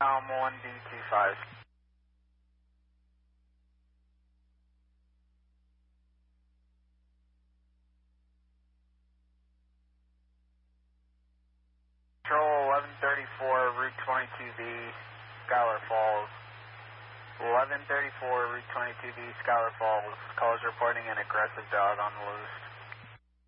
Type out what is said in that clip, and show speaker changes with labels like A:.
A: 1D25. Control 1134, Route 22B, Schuyler Falls. 1134, Route 22B, Schuyler Falls. Calls reporting an aggressive dog on the loose.